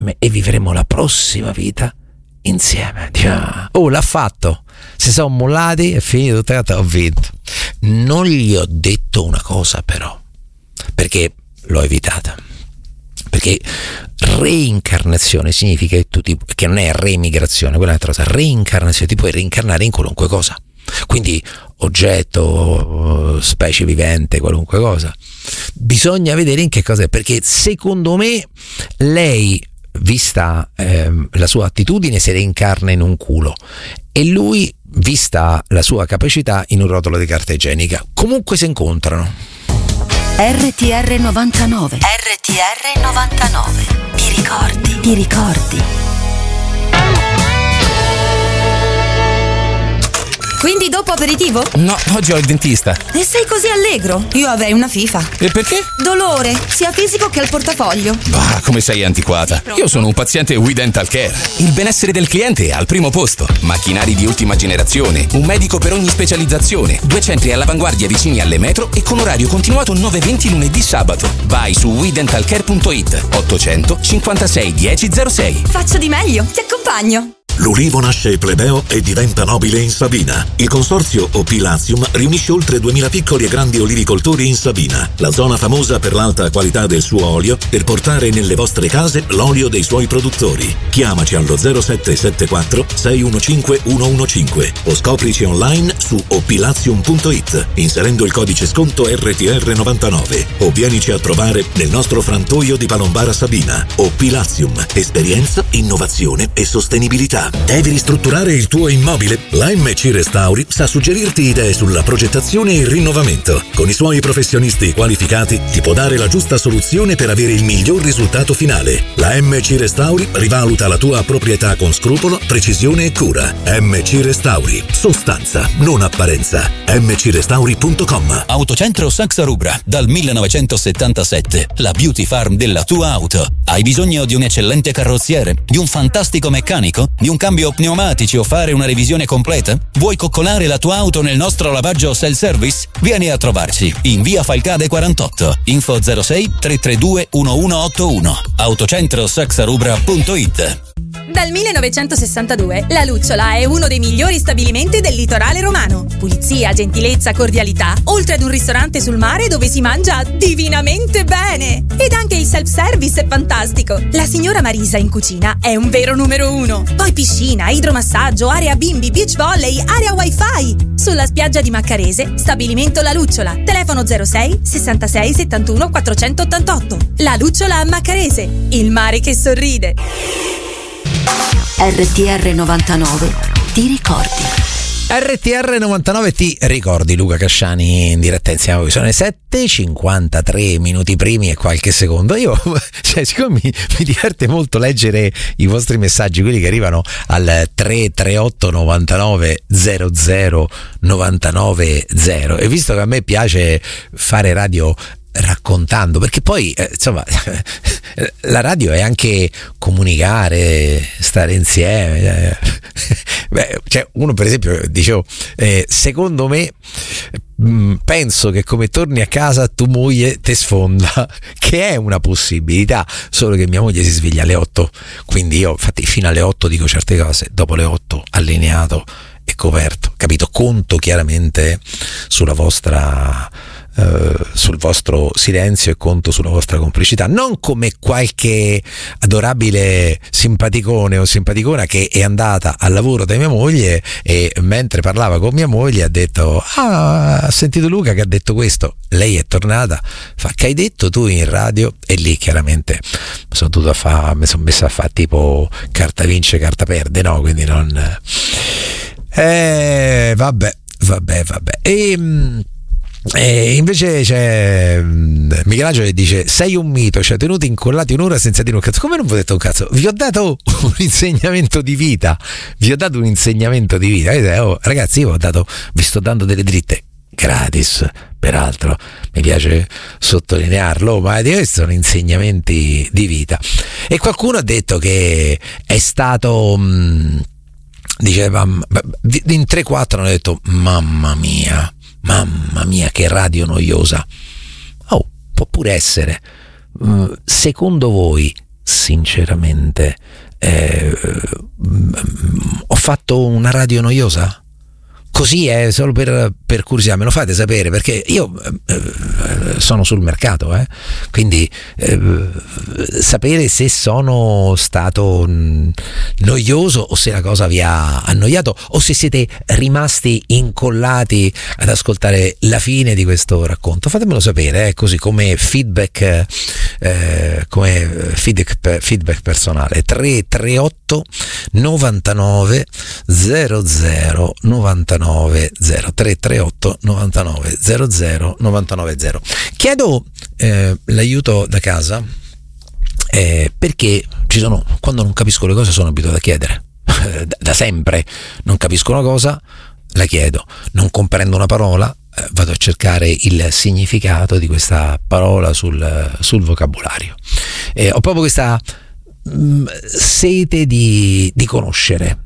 e vivremo la prossima vita insieme. Oh, l'ha fatto, si sono mollati, è finito, ho vinto. Non gli ho detto una cosa però, perché l'ho evitata, perché reincarnazione significa che non è remigrazione, quella è un'altra cosa. Reincarnazione, ti puoi reincarnare in qualunque cosa, quindi oggetto, specie vivente, qualunque cosa. Bisogna vedere in che cosa è, perché secondo me lei, vista la sua attitudine, si reincarna in un culo, e lui, vista la sua capacità, in un rotolo di carta igienica. Comunque si incontrano. RTR 99. RTR 99. Ti ricordi? Ti ricordi? Quindi dopo aperitivo? No, oggi ho il dentista. E sei così allegro? Io avrei una fifa. E perché? Dolore, sia fisico che al portafoglio. Bah, come sei antiquata. Io sono un paziente We Dental Care. Il benessere del cliente è al primo posto. Macchinari di ultima generazione, un medico per ogni specializzazione, 2 centri all'avanguardia vicini alle metro e con orario continuato 9-20 lunedì sabato. Vai su wedentalcare.it 800 56 1006. Faccio di meglio, ti accompagno. L'ulivo nasce plebeo e diventa nobile in Sabina. Il consorzio Opilazium riunisce oltre 2000 piccoli e grandi olivicoltori in Sabina, la zona famosa per l'alta qualità del suo olio, per portare nelle vostre case l'olio dei suoi produttori. Chiamaci allo 0774 615 115 o scoprici online su opilazium.it inserendo il codice sconto RTR99 o vienici a trovare nel nostro frantoio di Palombara Sabina. Opilazium, esperienza, innovazione e sostenibilità. Devi ristrutturare il tuo immobile? La MC Restauri sa suggerirti idee sulla progettazione e il rinnovamento. Con i suoi professionisti qualificati ti può dare la giusta soluzione per avere il miglior risultato finale. La MC Restauri rivaluta la tua proprietà con scrupolo, precisione e cura. MC Restauri, sostanza, non apparenza. mcrestauri.com. Autocentro Saxa Rubra, dal 1977, la beauty farm della tua auto. Hai bisogno di un eccellente carrozziere, di un fantastico meccanico, di un cambio pneumatici o fare una revisione completa? Vuoi coccolare la tua auto nel nostro lavaggio self-service? Vieni a trovarci in via Falcade 48, info 06 332 1181, autocentrosaxarubra.it. Dal 1962 La Lucciola è uno dei migliori stabilimenti del litorale romano. Pulizia, gentilezza, cordialità, oltre ad un ristorante sul mare dove si mangia divinamente bene. Ed anche il self-service è fantastico. La signora Marisa in cucina è un vero numero 1. Poi piscina, idromassaggio, area bimbi, beach volley, area wifi. Sulla spiaggia di Maccarese, stabilimento La Lucciola. Telefono 06 66 71 488. La Lucciola a Maccarese, il mare che sorride. RTR 99. Ti ricordi? RTR 99 ti ricordi, Luca Casciani in diretta insieme a voi. Sono le 7:53 minuti primi e qualche secondo. Io, siccome mi diverte molto leggere i vostri messaggi, quelli che arrivano al 338 99 00 99 0, e visto che a me piace fare radio raccontando, perché poi insomma la radio è anche comunicare, stare insieme. Cioè, uno per esempio dicevo, secondo me penso che come torni a casa tua moglie te sfonda, che è una possibilità, solo che mia moglie si sveglia alle 8, quindi io infatti fino alle 8 dico certe cose, dopo le 8 allineato e coperto, capito? Conto chiaramente sulla vostra sul vostro silenzio e conto sulla vostra complicità, non come qualche adorabile simpaticone o simpaticona che è andata al lavoro da mia moglie e mentre parlava con mia moglie ha detto: ha sentito Luca che ha detto questo. Lei è tornata, fa: che hai detto tu in radio? E lì chiaramente mi sono messa a fare tipo carta vince carta perde, no? Quindi non vabbè. E invece c'è Michelangelo che dice: sei un mito, ci ha tenuti incollati un'ora senza dire un cazzo. Come non vi ho detto un cazzo? Vi ho dato un insegnamento di vita. Oh, ragazzi, io vi sto dando delle dritte gratis, peraltro mi piace sottolinearlo, ma questi sono insegnamenti di vita. E qualcuno ha detto che è stato diceva in 3-4 hanno detto: mamma mia che radio noiosa. Può pure essere. Secondo voi sinceramente ho fatto una radio noiosa? Così è, solo per curiosità, me lo fate sapere, perché io sono sul mercato, quindi sapere se sono stato noioso o se la cosa vi ha annoiato o se siete rimasti incollati ad ascoltare la fine di questo racconto, fatemelo sapere, così come feedback personale. 338 99 00 99 338 99 00 99 Chiedo l'aiuto da casa perché quando non capisco le cose sono abituato a chiedere da sempre. Non capisco una cosa, la chiedo. Non comprendo una parola, vado a cercare il significato di questa parola sul vocabolario. Ho proprio questa sete di conoscere.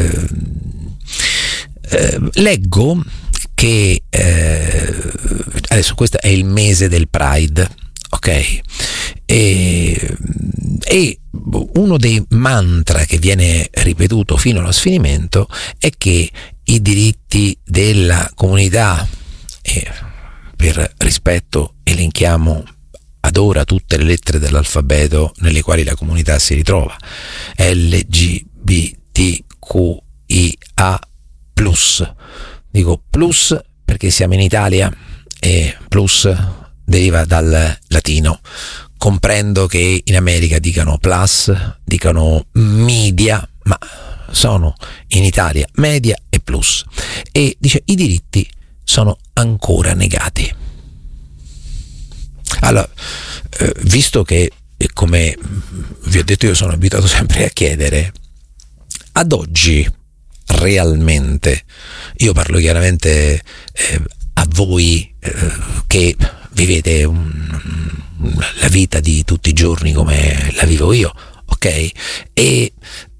Leggo che adesso questo è il mese del Pride, ok? E uno dei mantra che viene ripetuto fino allo sfinimento è che i diritti della comunità, per rispetto elenchiamo ad ora tutte le lettere dell'alfabeto nelle quali la comunità si ritrova: LGBTQIA+. Dico plus perché siamo in Italia e plus deriva dal latino. Comprendo che in America dicano plus, dicano media, ma sono in Italia media e plus. E dice i diritti sono ancora negati. Allora, visto che, come vi ho detto, io sono abituato sempre a chiedere, ad oggi realmente, io parlo chiaramente a voi che vivete la vita di tutti i giorni come la vivo io, ok? E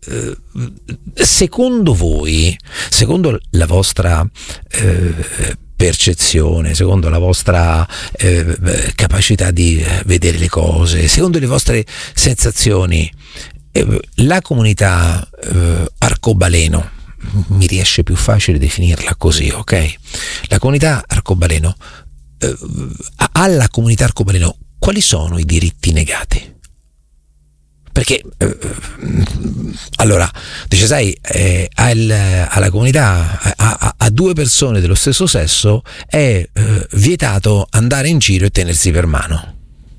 secondo voi, secondo la vostra percezione, secondo la vostra capacità di vedere le cose, secondo le vostre sensazioni, la comunità arcobaleno, mi riesce più facile definirla così, ok? La comunità arcobaleno, alla comunità arcobaleno quali sono i diritti negati? Perché allora dice, sai, alla comunità, a due persone dello stesso sesso è vietato andare in giro e tenersi per mano.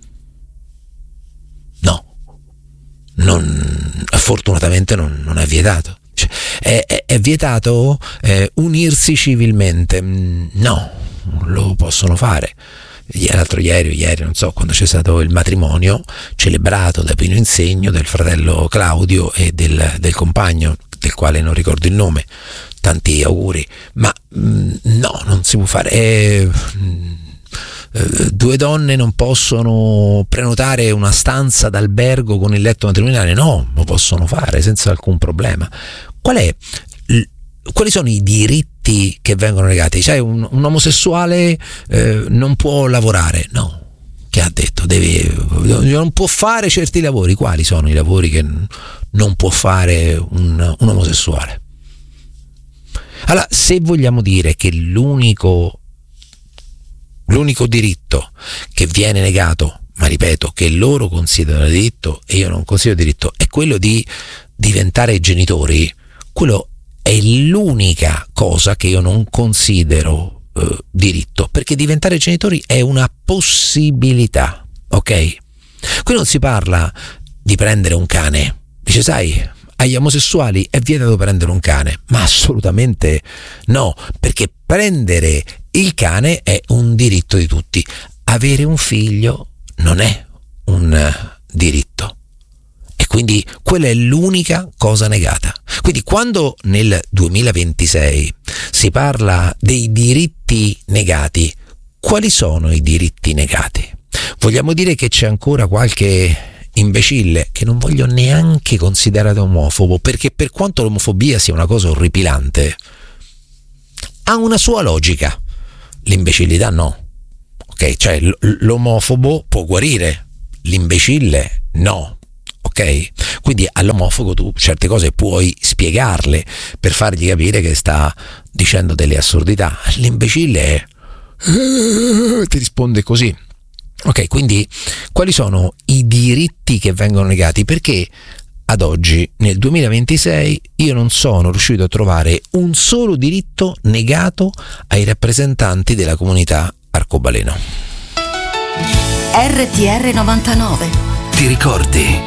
No, fortunatamente non è vietato. Cioè, è vietato unirsi civilmente? No, lo possono fare. L'altro ieri, non so, quando c'è stato il matrimonio celebrato da Pino Insegno, del fratello Claudio e del compagno, del quale non ricordo il nome, tanti auguri, ma no, non si può fare. Due donne non possono prenotare una stanza d'albergo con il letto matrimoniale? No, lo possono fare senza alcun problema. Quali sono i diritti che vengono negati? Cioè un omosessuale non può lavorare? No, che ha detto? Non può fare certi lavori. Quali sono i lavori che non può fare un omosessuale? Allora, se vogliamo dire che l'unico diritto che viene negato, ma ripeto, che loro considerano diritto e io non considero diritto, è quello di diventare genitori, quello è l'unica cosa che io non considero diritto, perché diventare genitori è una possibilità, ok? Qui non si parla di prendere un cane. Dice, sai, agli omosessuali è vietato prendere un cane, ma assolutamente no, perché prendere il cane è un diritto di tutti. Avere un figlio non è un diritto. E quindi quella è l'unica cosa negata. Quindi quando nel 2026 si parla dei diritti negati, quali sono i diritti negati? Vogliamo dire che c'è ancora qualche imbecille, che non voglio neanche considerare omofobo, perché per quanto l'omofobia sia una cosa orripilante, ha una sua logica. L'imbecillità no. Ok, cioè l'omofobo può guarire, l'imbecille no. ok? Quindi all'omofobo tu certe cose puoi spiegarle per fargli capire che sta dicendo delle assurdità. L'imbecille ti risponde così. Ok, quindi quali sono i diritti che vengono negati? Perché ad oggi, nel 2026, io non sono riuscito a trovare un solo diritto negato ai rappresentanti della comunità arcobaleno. RTR 99. Ti ricordi?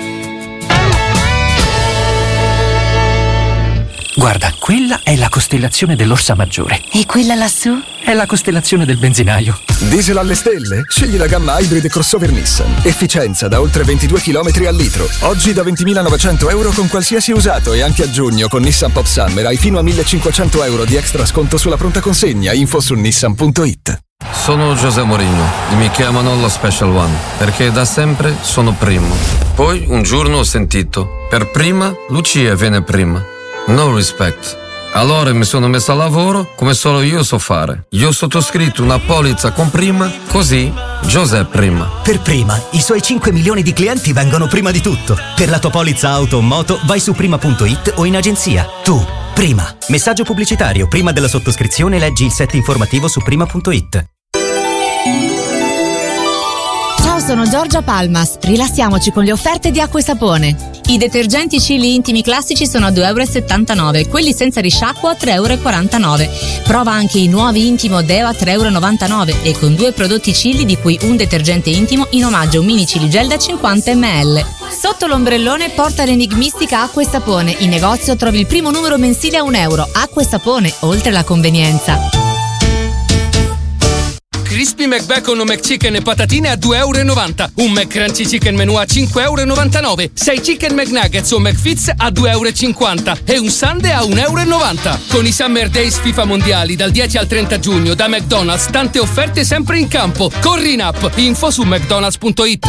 Guarda, quella è la costellazione dell'Orsa Maggiore. E quella lassù? È la costellazione del benzinaio. Diesel alle stelle? Scegli la gamma Hybrid crossover Nissan. Efficienza da oltre 22 km al litro. Oggi da 20.900 euro con qualsiasi usato, e anche a giugno con Nissan Pop Summer hai fino a 1.500 euro di extra sconto sulla pronta consegna. Info su nissan.it. Sono José Mourinho e mi chiamano lo Special One perché da sempre sono primo. Poi un giorno ho sentito: per prima Lucia viene prima. No respect. Allora mi sono messo a lavoro come solo io so fare. Io ho sottoscritto una polizza con prima, così José prima. Per prima, i suoi 5 milioni di clienti vengono prima di tutto. Per la tua polizza auto o moto vai su prima.it o in agenzia. Tu, prima. Messaggio pubblicitario. Prima della sottoscrizione leggi il set informativo su prima.it. Ciao, sono Giorgia Palmas. Rilassiamoci con le offerte di Acqua e Sapone. I detergenti Chili intimi classici sono a 2,79 €, quelli senza risciacquo a 3,49 €. Prova anche i nuovi Intimo Deo a 3,99 € e con 2 prodotti Chili, di cui un detergente intimo, in omaggio un mini Chili Gel da 50 ml. Sotto l'ombrellone porta l'enigmistica Acqua e Sapone. In negozio trovi il primo numero mensile a €1. Acqua e Sapone, oltre la convenienza. Crispy McBacon o McChicken e patatine a 2,90 €. Un McCrunchy Chicken Menù a 5,99 €. 6 Chicken McNuggets o McFits a 2,50 € e un sundae a 1,90 €. Con i Summer Days FIFA Mondiali dal 10 al 30 giugno da McDonald's, tante offerte sempre in campo. Corri in app, info su mcdonalds.it.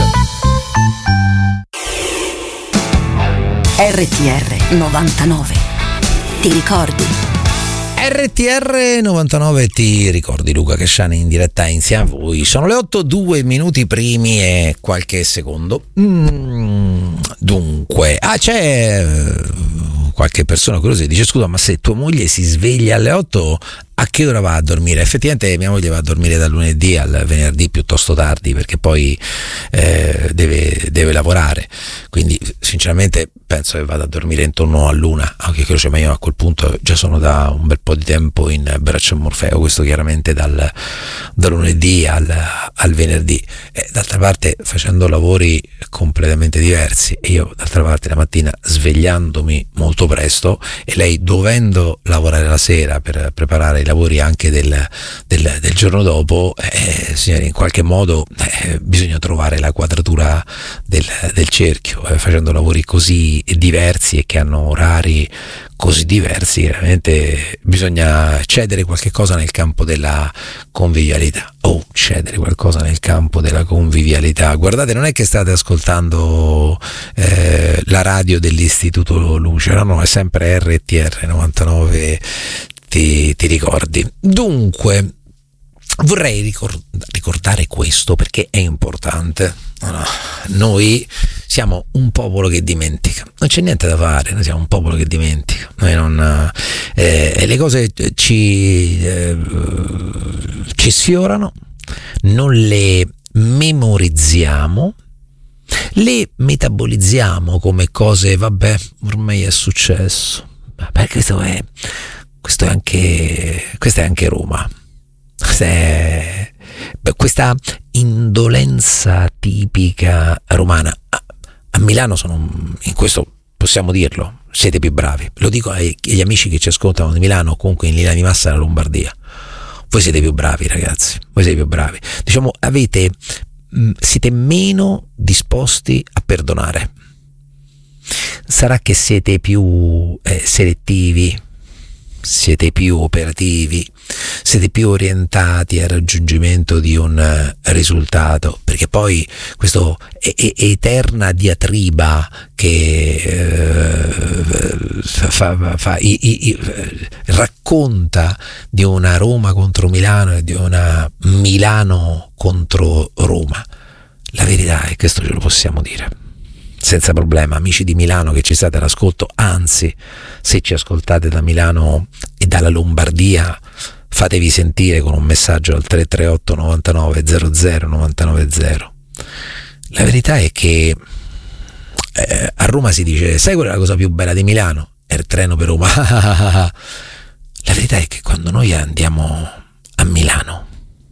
RTR 99. Ti ricordi? RTR 99, ti ricordi? Luca Casciani in diretta insieme a voi. Sono le 8, 2 minuti primi e qualche secondo. Dunque, c'è qualche persona curiosa, dice: scusa, ma se tua moglie si sveglia alle 8, a che ora va a dormire? Effettivamente mia moglie va a dormire dal lunedì al venerdì piuttosto tardi, perché poi deve lavorare, quindi sinceramente penso che vada a dormire intorno all'1, anche croce, ma io a quel punto già sono da un bel po' di tempo in braccio a Morfeo, questo chiaramente dal lunedì al venerdì, d'altra parte facendo lavori completamente diversi, e io d'altra parte la mattina svegliandomi molto presto e lei dovendo lavorare la sera per preparare i lavori anche del giorno dopo, signori, in qualche modo bisogna trovare la quadratura del cerchio, facendo lavori così diversi e che hanno orari così diversi, chiaramente bisogna cedere qualche cosa nel campo della convivialità. Cedere qualcosa nel campo della convivialità. Guardate, non è che state ascoltando la radio dell'Istituto Luce, no, è sempre RTR 99, ti ricordi. Dunque, vorrei ricordare questo perché è importante. Noi siamo un popolo che dimentica, non c'è niente da fare, noi siamo un popolo che dimentica, noi non le cose ci sfiorano, non le memorizziamo, le metabolizziamo come cose, vabbè, ormai è successo. Beh, questa è anche Roma. Questa indolenza tipica romana. A Milano in questo possiamo dirlo, siete più bravi. Lo dico agli amici che ci ascoltano di Milano o comunque in linea di massa della Lombardia. Voi siete più bravi, ragazzi, voi siete più bravi. Diciamo, siete meno disposti a perdonare. Sarà che siete più selettivi, siete più operativi, siete più orientati al raggiungimento di un risultato, perché poi questo eterna diatriba che racconta di una Roma contro Milano e di una Milano contro Roma, la verità è, questo ce lo possiamo dire, senza problema. Amici di Milano che ci state all'ascolto, anzi, se ci ascoltate da Milano e dalla Lombardia, fatevi sentire con un messaggio al 338 99 00 990. La verità è che a Roma si dice: sai qual è la cosa più bella di Milano? È il treno per Roma. La verità è che quando noi andiamo a Milano,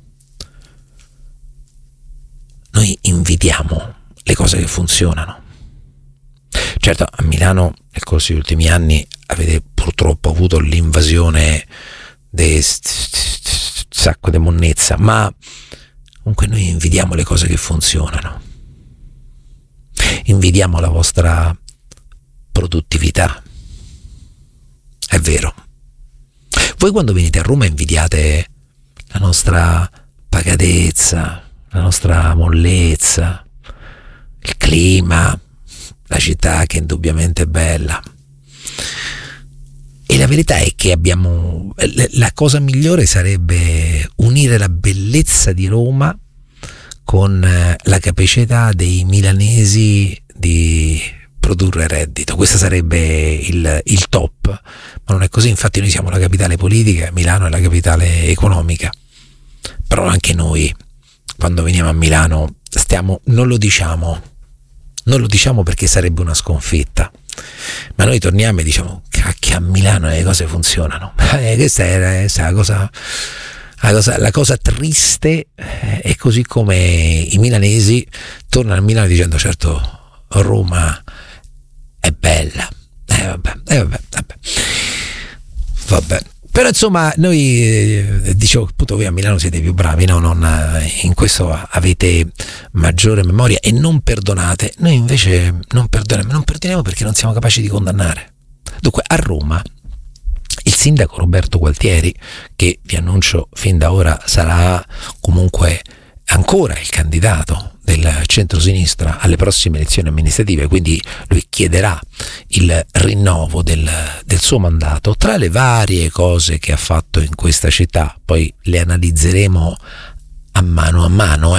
noi invidiamo le cose che funzionano. Certo, a Milano nel corso degli ultimi anni avete purtroppo avuto l'invasione del sacco di monnezza, ma comunque noi invidiamo le cose che funzionano. Invidiamo la vostra produttività. È vero. Voi quando venite a Roma invidiate la nostra pacatezza, la nostra mollezza, il clima, la città che indubbiamente è bella. E la verità è che abbiamo, la cosa migliore sarebbe unire la bellezza di Roma con la capacità dei milanesi di produrre reddito. Questo sarebbe il top, ma non è così. Infatti noi siamo la capitale politica, Milano è la capitale economica, però anche noi quando veniamo a Milano non lo diciamo perché sarebbe una sconfitta, ma noi torniamo e diciamo: cacchio, a Milano le cose funzionano. Questa è la cosa triste, è così come i milanesi tornano a Milano dicendo: certo, Roma è bella. Vabbè. Però insomma noi dicevo appunto, voi a Milano siete più bravi, no? In questo avete maggiore memoria e non perdonate. Noi invece non perdoniamo perché non siamo capaci di condannare. Dunque a Roma il sindaco Roberto Gualtieri, che vi annuncio fin da ora sarà comunque ancora il candidato del centrosinistra alle prossime elezioni amministrative, quindi lui chiederà il rinnovo del suo mandato. Tra le varie cose che ha fatto in questa città, poi le analizzeremo a mano,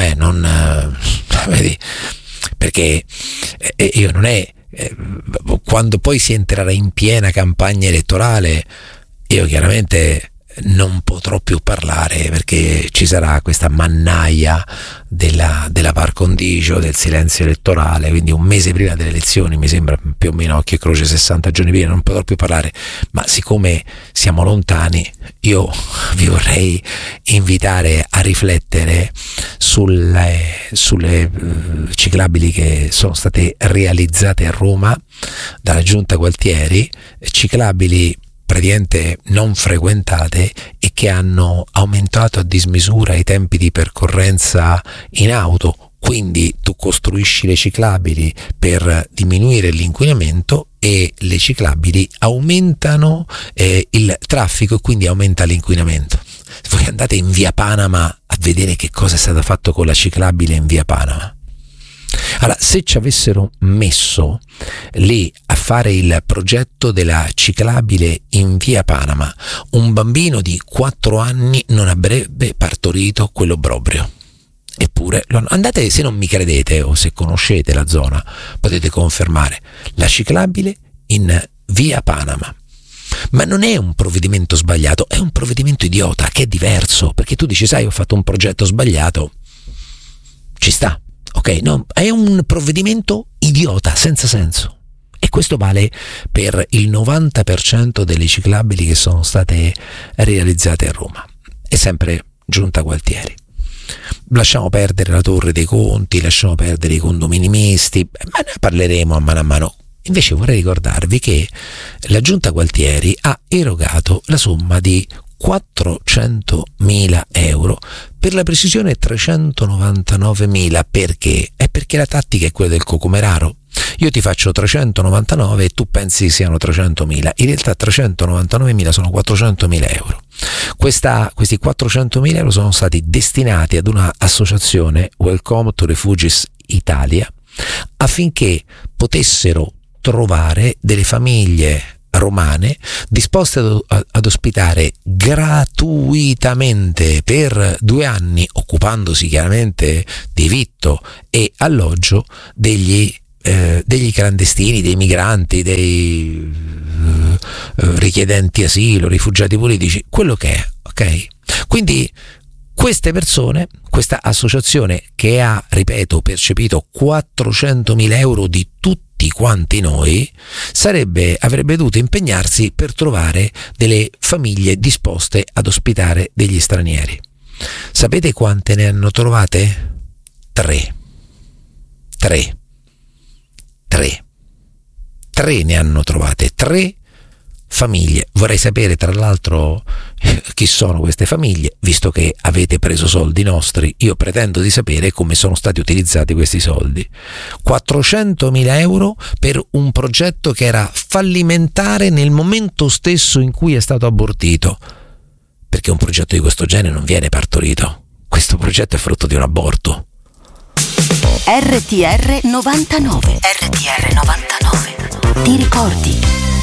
vedi, perché io non è quando poi si entrerà in piena campagna elettorale, io chiaramente non potrò più parlare perché ci sarà questa mannaia della par condicio, del silenzio elettorale, quindi un mese prima delle elezioni, mi sembra più o meno occhio e croce 60 giorni prima, non potrò più parlare. Ma siccome siamo lontani, io vi vorrei invitare a riflettere sulle ciclabili che sono state realizzate a Roma dalla giunta Gualtieri, ciclabili praticamente non frequentate e che hanno aumentato a dismisura i tempi di percorrenza in auto. Quindi tu costruisci le ciclabili per diminuire l'inquinamento e le ciclabili aumentano il traffico e quindi aumenta l'inquinamento. Se voi andate in via Panama a vedere che cosa è stato fatto con la ciclabile in via Panama, allora, se ci avessero messo lì a fare il progetto della ciclabile in via Panama, un bambino di 4 anni non avrebbe partorito quell'obbrobrio. Eppure andate, se non mi credete o se conoscete la zona potete confermare la ciclabile in via Panama. Ma non è un provvedimento sbagliato, è un provvedimento idiota, che è diverso, perché tu dici: sai, ho fatto un progetto sbagliato, ci sta. Ok, no, è un provvedimento idiota, senza senso. E questo vale per il 90% delle ciclabili che sono state realizzate a Roma. È sempre giunta Gualtieri. Lasciamo perdere la Torre dei Conti, lasciamo perdere i condomini misti, ma ne parleremo a mano. Invece vorrei ricordarvi che la giunta Gualtieri ha erogato la somma di 400.000 euro, per la precisione 399.000. Perché? È perché la tattica è quella del cocomeraro. Io ti faccio 399 e tu pensi siano 300.000, in realtà 399.000 sono 400.000 euro. Questi 400.000 euro sono stati destinati ad una associazione, Welcome to Refugees Italia, affinché potessero trovare delle famiglie romane disposte ad ospitare gratuitamente per 2 anni, occupandosi chiaramente di vitto e alloggio, degli degli clandestini, dei migranti, dei richiedenti asilo, rifugiati politici, quello che è, ok? Quindi queste persone, questa associazione che ha, ripeto, percepito 400.000 euro di tutti quanti noi, avrebbe dovuto impegnarsi per trovare delle famiglie disposte ad ospitare degli stranieri. Sapete quante ne hanno trovate? 3 ne hanno trovate, 3 famiglie. Vorrei sapere tra l'altro chi sono queste famiglie, visto che avete preso soldi nostri. Io pretendo di sapere come sono stati utilizzati questi soldi. 400.000 euro per un progetto che era fallimentare nel momento stesso in cui è stato abortito, perché un progetto di questo genere non viene partorito. Questo progetto è frutto di un aborto. RTR 99. RTR 99. Ti ricordi?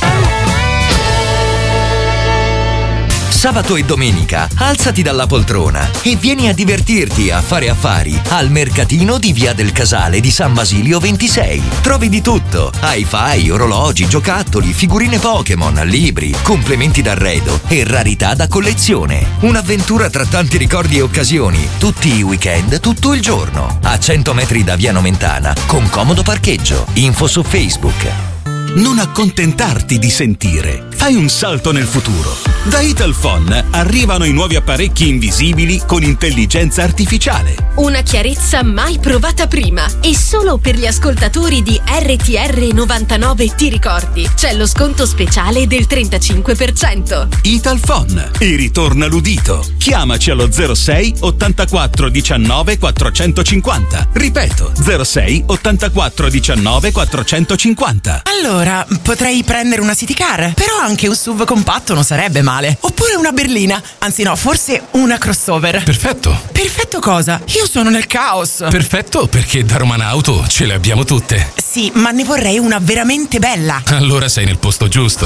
Sabato e domenica alzati dalla poltrona e vieni a divertirti a fare affari al mercatino di Via del Casale di San Basilio 26. Trovi di tutto: hi-fi, orologi, giocattoli, figurine Pokémon, libri, complementi d'arredo e rarità da collezione. Un'avventura tra tanti ricordi e occasioni, tutti i weekend, tutto il giorno. A 100 metri da Via Nomentana, con comodo parcheggio. Info su Facebook. Non accontentarti di sentire. Fai un salto nel futuro. Da Italphone arrivano i nuovi apparecchi invisibili con intelligenza artificiale. Una chiarezza mai provata prima. E solo per gli ascoltatori di RTR 99 Ti ricordi, c'è lo sconto speciale del 35%. Italphone. E ritorna l'udito. Chiamaci allo 06 84 19 450. Ripeto, 06 84 19 450. Allora, potrei prendere una city car, però anche un SUV compatto non sarebbe male. Oppure una berlina. Anzi no, forse una crossover. Perfetto. Perfetto cosa? Io sono nel caos. Perfetto, perché da Romana Auto ce le abbiamo tutte. Sì, ma ne vorrei una veramente bella. Allora sei nel posto giusto.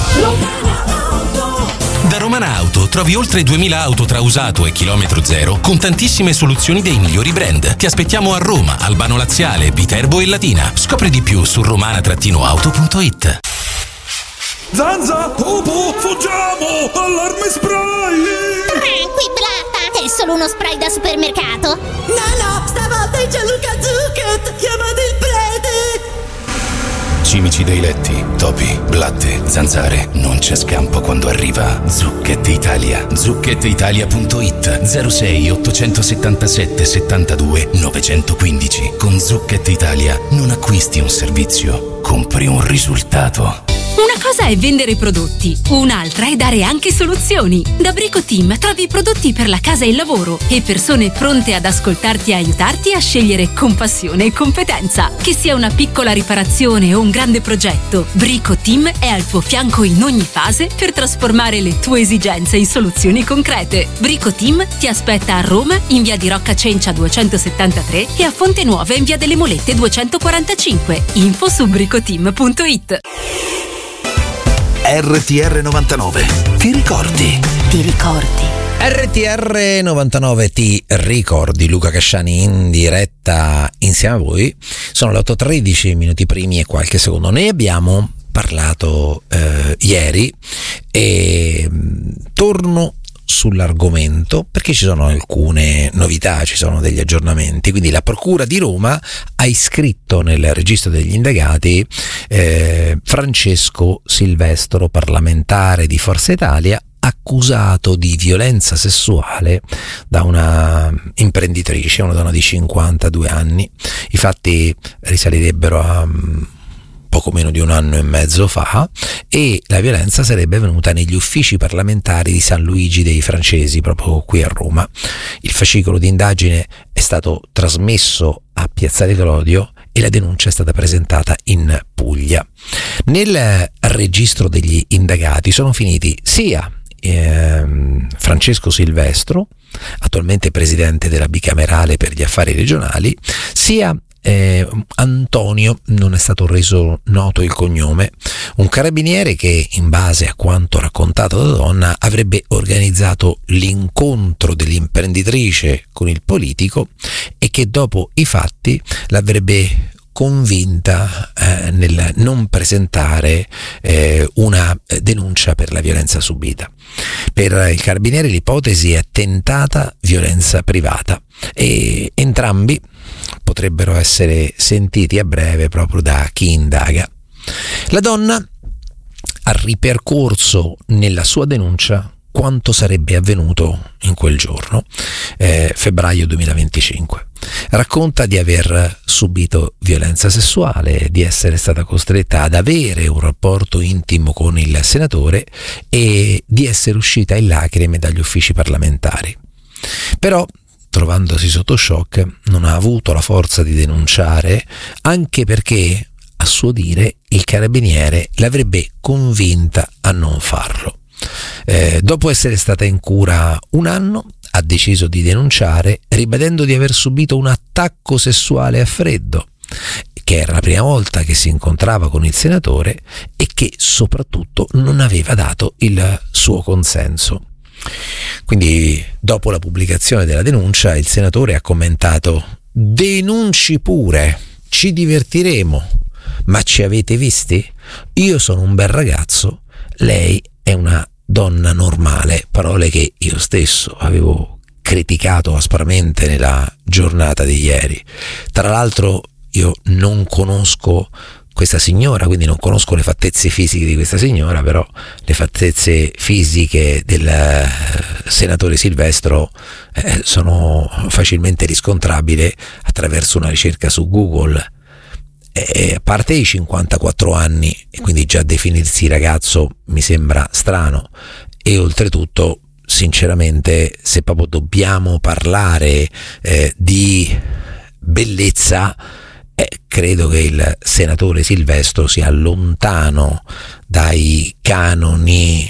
Da Romana Auto trovi oltre 2000 auto tra usato e chilometro zero con tantissime soluzioni dei migliori brand. Ti aspettiamo a Roma, Albano Laziale, Viterbo e Latina. Scopri di più su romana-auto.it. Zanza, Pupu, fuggiamo! Allarme spray! Tranqui, Blatta, è solo uno spray da supermercato. No, stavolta è Gianluca Zucchet, chiamate il prete! Cimici dei letti, topi, blatte, zanzare, non c'è scampo quando arriva Zucchet Italia. Zucchetitalia.it 06 877 72 915. Con Zucchet Italia non acquisti un servizio, compri un risultato. Una cosa è vendere prodotti, un'altra è dare anche soluzioni. Da Brico Team trovi prodotti per la casa e il lavoro e persone pronte ad ascoltarti e aiutarti a scegliere con passione e competenza. Che sia una piccola riparazione o un grande progetto, Brico Team è al tuo fianco in ogni fase per trasformare le tue esigenze in soluzioni concrete. Brico Team ti aspetta a Roma in via di Rocca Cencia 273 e a Fonte Nuova in via delle Molette 245. Info su bricoteam.it. RTR 99. Ti ricordi? Ti ricordi? RTR 99 Ti ricordi, Luca Casciani in diretta insieme a voi. Sono le 8:13 minuti primi e qualche secondo. Noi abbiamo parlato ieri e torno sull'argomento perché ci sono alcune novità, ci sono degli aggiornamenti. Quindi la Procura di Roma ha iscritto nel registro degli indagati Francesco Silvestro, parlamentare di Forza Italia, accusato di violenza sessuale da una imprenditrice, una donna di 52 anni. I fatti risalirebbero a poco meno di un anno e mezzo fa e la violenza sarebbe venuta negli uffici parlamentari di San Luigi dei Francesi, proprio qui a Roma. Il fascicolo di indagine è stato trasmesso a Piazzale Clodio e la denuncia è stata presentata in Puglia. Nel registro degli indagati sono finiti sia Francesco Silvestro, attualmente presidente della bicamerale per gli affari regionali, sia Antonio, non è stato reso noto il cognome, un carabiniere che, in base a quanto raccontato dalla donna, avrebbe organizzato l'incontro dell'imprenditrice con il politico e che dopo i fatti l'avrebbe convinta nel non presentare una denuncia per la violenza subita. Per il carabiniere l'ipotesi è tentata violenza privata e entrambi potrebbero essere sentiti a breve proprio da chi indaga. La donna ha ripercorso nella sua denuncia quanto sarebbe avvenuto in quel giorno, febbraio 2025. Racconta di aver subito violenza sessuale, di essere stata costretta ad avere un rapporto intimo con il senatore e di essere uscita in lacrime dagli uffici parlamentari. Però, trovandosi sotto shock, non ha avuto la forza di denunciare, anche perché, a suo dire, il carabiniere l'avrebbe convinta a non farlo. Dopo essere stata in cura un anno, ha deciso di denunciare, ribadendo di aver subito un attacco sessuale a freddo, che era la prima volta che si incontrava con il senatore e che soprattutto non aveva dato il suo consenso. Quindi, dopo la pubblicazione della denuncia, il senatore ha commentato: denunci pure, ci divertiremo, ma ci avete visti? Io sono un bel ragazzo, lei è una donna normale, parole che io stesso avevo criticato aspramente nella giornata di ieri. Tra l'altro io non conosco questa signora, quindi non conosco le fattezze fisiche di questa signora, però le fattezze fisiche del senatore Silvestro sono facilmente riscontrabili attraverso una ricerca su Google. A parte i 54 anni, e quindi già definirsi ragazzo mi sembra strano, e oltretutto, sinceramente, se proprio dobbiamo parlare di bellezza, credo che il senatore Silvestro sia lontano dai canoni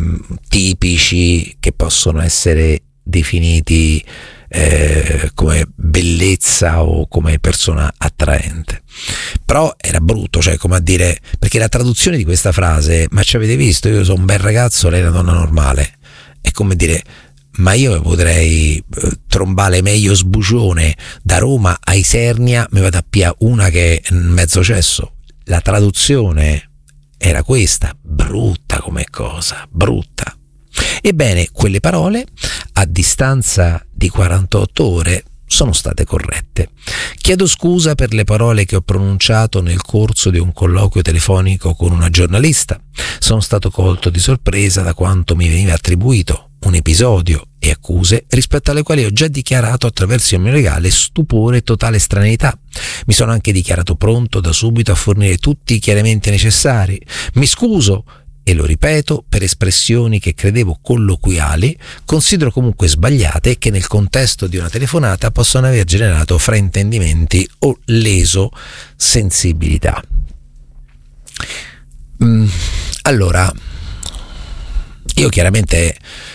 tipici che possono essere definiti come bellezza o come persona attraente. Però era brutto, cioè, come a dire, perché la traduzione di questa frase, ma ci avete visto, io sono un bel ragazzo, lei è una donna normale, è come dire, ma io potrei trombare meglio sbucione da Roma a Isernia, mi vado a pia una che è mezzo cesso. La traduzione era questa, brutta come cosa, brutta. Ebbene, quelle parole, a distanza di 48 ore, sono state corrette. Chiedo scusa per le parole che ho pronunciato nel corso di un colloquio telefonico con una giornalista. Sono stato colto di sorpresa da quanto mi veniva attribuito, un episodio e accuse rispetto alle quali ho già dichiarato attraverso il mio legale stupore e totale estraneità. Mi sono anche dichiarato pronto da subito a fornire tutti i chiarimenti necessari. Mi scuso, e lo ripeto, per espressioni che credevo colloquiali, considero comunque sbagliate e che nel contesto di una telefonata possono aver generato fraintendimenti o leso sensibilità. Allora, io chiaramente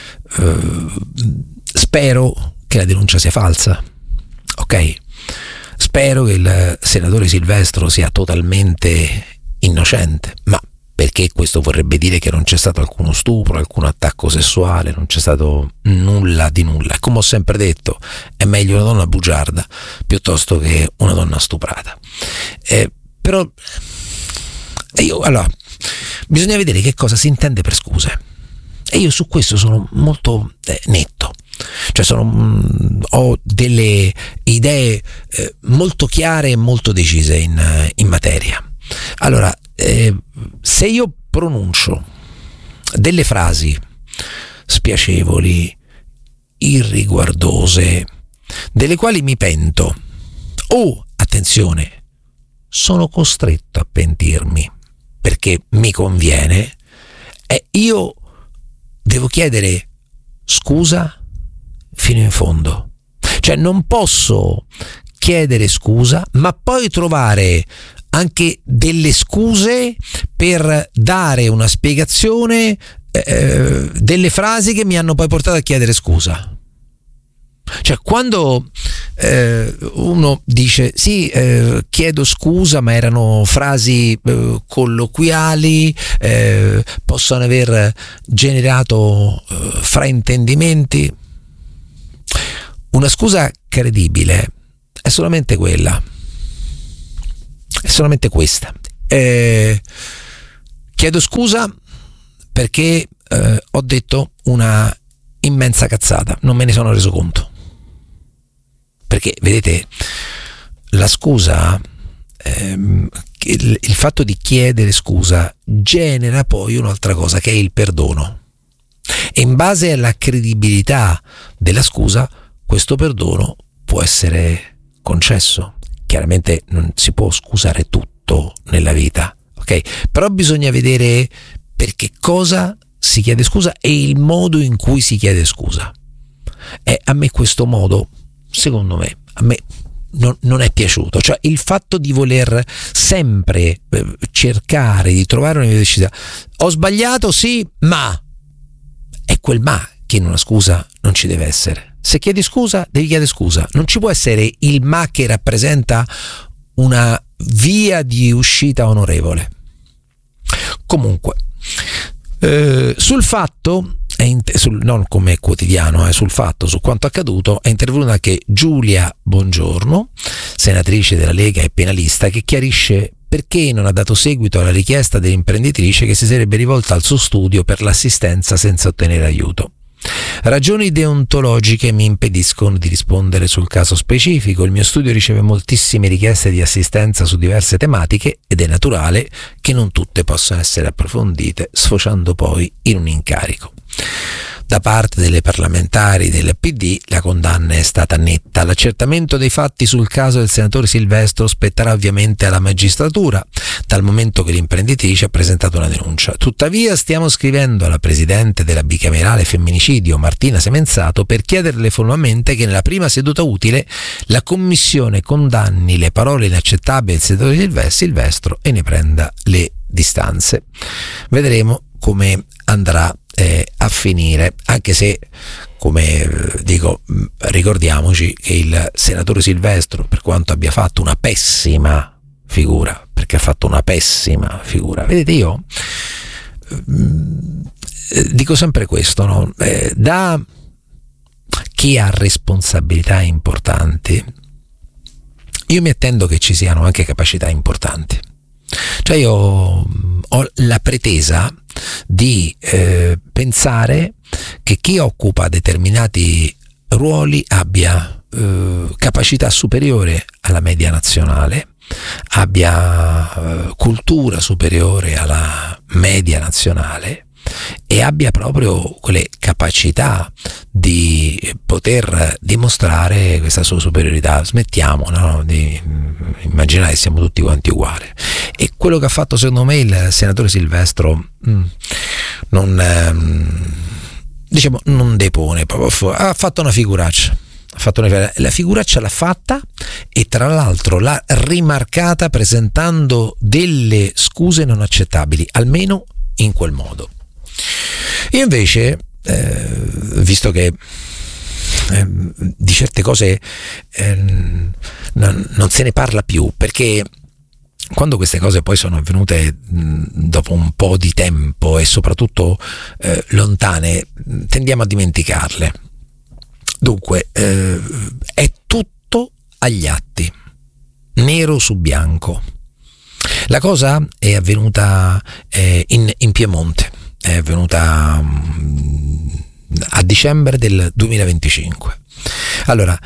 spero che la denuncia sia falsa, ok? Spero che il senatore Silvestro sia totalmente innocente, ma perché questo vorrebbe dire che non c'è stato alcuno stupro, alcun attacco sessuale, non c'è stato nulla di nulla. Come ho sempre detto, è meglio una donna bugiarda piuttosto che una donna stuprata. Però allora, bisogna vedere che cosa si intende per scuse, e io su questo sono molto netto. Cioè ho delle idee molto chiare e molto decise in materia. Allora, se io pronuncio delle frasi spiacevoli, irriguardose, delle quali mi pento, o, attenzione, sono costretto a pentirmi perché mi conviene, io devo chiedere scusa fino in fondo. Cioè non posso chiedere scusa ma poi trovare anche delle scuse per dare una spiegazione delle frasi che mi hanno poi portato a chiedere scusa. Cioè quando uno dice sì, chiedo scusa, ma erano frasi colloquiali, possono aver generato fraintendimenti. Una scusa credibile è solamente quella è solamente questa. Chiedo scusa perché ho detto una immensa cazzata, non me ne sono reso conto, perché vedete, la scusa, il fatto di chiedere scusa genera poi un'altra cosa, che è il perdono, e in base alla credibilità della scusa questo perdono può essere concesso. Chiaramente non si può scusare tutto nella vita, ok? Però bisogna vedere per che cosa si chiede scusa e il modo in cui si chiede scusa. E a me questo modo, secondo me, a me non è piaciuto. Cioè il fatto di voler sempre cercare di trovare una velocità. Ho sbagliato, sì, ma è quel ma che in una scusa non ci deve essere. Se chiedi scusa, devi chiedere scusa. Non ci può essere il ma che rappresenta una via di uscita onorevole. Comunque, sul fatto, non come quotidiano, sul fatto, su quanto accaduto, è intervenuta anche Giulia Bongiorno, senatrice della Lega e penalista, che chiarisce perché non ha dato seguito alla richiesta dell'imprenditrice che si sarebbe rivolta al suo studio per l'assistenza senza ottenere aiuto. Ragioni deontologiche mi impediscono di rispondere sul caso specifico. Il mio studio riceve moltissime richieste di assistenza su diverse tematiche ed è naturale che non tutte possano essere approfondite, sfociando poi in un incarico. Da parte delle parlamentari del PD la condanna è stata netta. L'accertamento dei fatti sul caso del senatore Silvestro spetterà ovviamente alla magistratura, dal momento che l'imprenditrice ha presentato una denuncia. Tuttavia stiamo scrivendo alla presidente della bicamerale femminicidio, Martina Semenzato, per chiederle formalmente che nella prima seduta utile la commissione condanni le parole inaccettabili del senatore Silvestro e ne prenda le distanze. Vedremo come andrà a finire, anche se, come dico, ricordiamoci che il senatore Silvestro, per quanto abbia fatto una pessima figura, perché ha fatto una pessima figura, vedete, io dico sempre questo, no? Da chi ha responsabilità importanti, io mi attendo che ci siano anche capacità importanti. Cioè io ho la pretesa di pensare che chi occupa determinati ruoli abbia capacità superiore alla media nazionale, abbia cultura superiore alla media nazionale e abbia proprio quelle capacità di poter dimostrare questa sua superiorità. Smettiamo, no, di immaginare che siamo tutti quanti uguali. E quello che ha fatto secondo me il senatore Silvestro non depone proprio, ha fatto una figuraccia. La figuraccia l'ha fatta e tra l'altro l'ha rimarcata presentando delle scuse non accettabili, almeno in quel modo. Io invece, visto che di certe cose non se ne parla più, perché quando queste cose poi sono avvenute dopo un po' di tempo e soprattutto lontane, tendiamo a dimenticarle. Dunque, è tutto agli atti, nero su bianco. La cosa è avvenuta in Piemonte, è avvenuta a dicembre del 2025. Allora,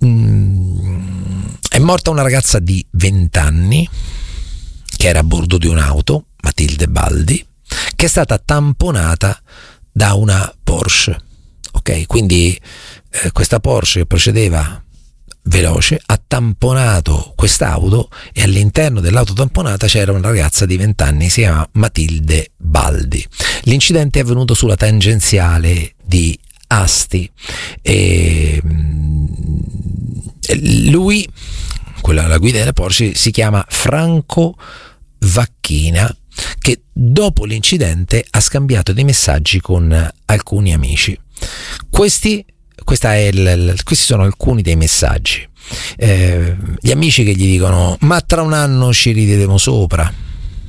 è morta una ragazza di 20 anni che era a bordo di un'auto, Matilde Baldi, che è stata tamponata da una Porsche. Ok, quindi questa Porsche procedeva veloce, ha tamponato quest'auto e all'interno dell'auto tamponata c'era una ragazza di 20 anni, si chiama Matilde Baldi. L'incidente è avvenuto sulla tangenziale di Asti e lui, la guida della Porsche, si chiama Franco Vacchina, che dopo l'incidente ha scambiato dei messaggi con alcuni amici. Questi sono alcuni dei messaggi. Gli amici che gli dicono: ma tra un anno ci rideremo sopra.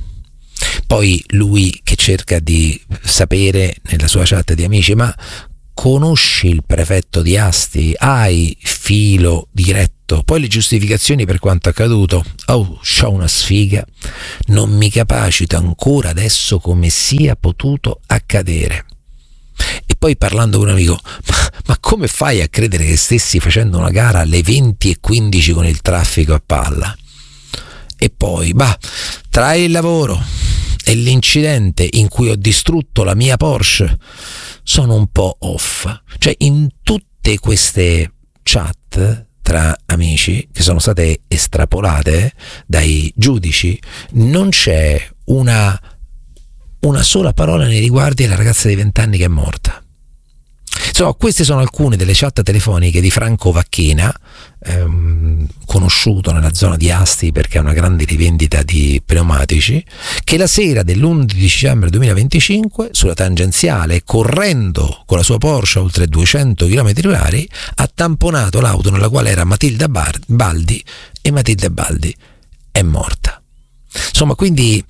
Poi lui che cerca di sapere nella sua chat di amici: ma conosci il prefetto di Asti, hai filo diretto, poi le giustificazioni per quanto accaduto, c'ho una sfiga, non mi capacito ancora adesso come sia potuto accadere. E poi parlando con un amico, ma come fai a credere che stessi facendo una gara alle 20:15 con il traffico a palla? E poi, tra il lavoro e l'incidente in cui ho distrutto la mia Porsche sono un po' off. Cioè, in tutte queste chat tra amici che sono state estrapolate dai giudici non c'è una sola parola nei riguardi della ragazza di 20 anni che è morta. Insomma, queste sono alcune delle chat telefoniche di Franco Vacchina, conosciuto nella zona di Asti perché è una grande rivendita di pneumatici, che la sera dell'11 dicembre 2025 sulla tangenziale, correndo con la sua Porsche a oltre 200 km/h, ha tamponato l'auto nella quale era Matilda Baldi, e Matilda Baldi è morta. Insomma, quindi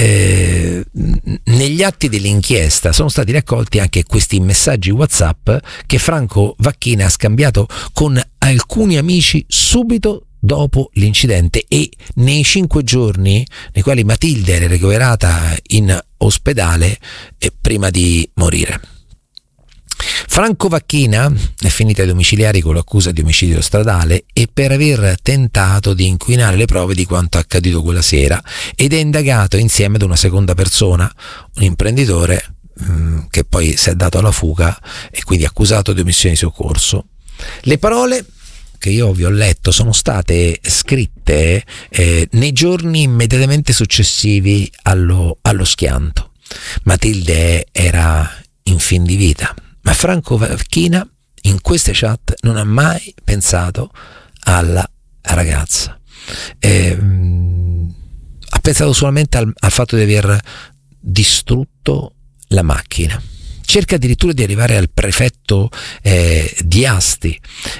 negli atti dell'inchiesta sono stati raccolti anche questi messaggi WhatsApp che Franco Vacchina ha scambiato con alcuni amici subito dopo l'incidente e nei 5 giorni nei quali Matilde era ricoverata in ospedale prima di morire. Franco Vacchina è finita ai domiciliari con l'accusa di omicidio stradale e per aver tentato di inquinare le prove di quanto accaduto quella sera, ed è indagato insieme ad una seconda persona, un imprenditore che poi si è dato alla fuga e quindi accusato di omissione di soccorso. Le parole che io vi ho letto sono state scritte nei giorni immediatamente successivi allo schianto. Matilde era in fin di vita, ma Franco Vacchina in queste chat non ha mai pensato alla ragazza. Ha pensato solamente al fatto di aver distrutto la macchina. Cerca addirittura di arrivare al prefetto di Asti,